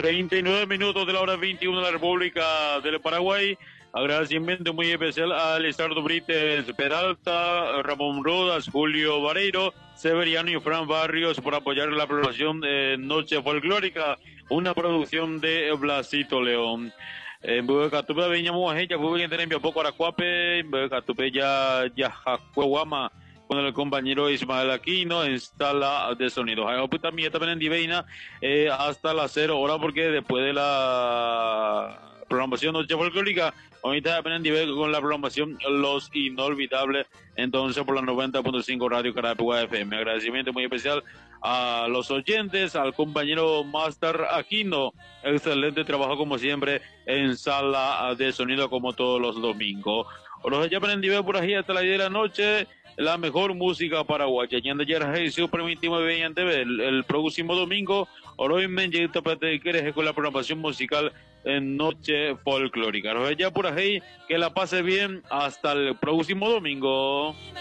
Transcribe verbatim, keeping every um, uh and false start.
treinta y nueve minutos de la hora veintiuno de la República del Paraguay. Agradecimiento muy especial a Lizardo Brites Peralta, Ramón Rodas, Julio Vareiro, Severiano y Fran Barrios por apoyar la programación de Noche Folclórica, una producción de Blasito León. En Buecatupe Viña Muajeya, fue en poco Aracuape, en Buecatupe ya Yajacuama, con el compañero Ismael Aquino en sala de sonido. También también en Diveina eh, hasta las cero horas, porque después de la programación Noche Folclórica, ahorita aprendí con la programación Los Inolvidables, entonces por la noventa punto cinco Radio Carapegua F M. Agradecimiento muy especial a los oyentes, al compañero Master Aquino, excelente trabajo como siempre en sala de sonido como todos los domingos. Los ya aprendí por ahí hasta las diez de la noche, la mejor música paraguaya. Y ande ya Jesús permitimos ver el, el próximo domingo, hoy me llega con la programación musical en Noche Folclórica. Los ya por ahí, que la pase bien hasta el próximo domingo.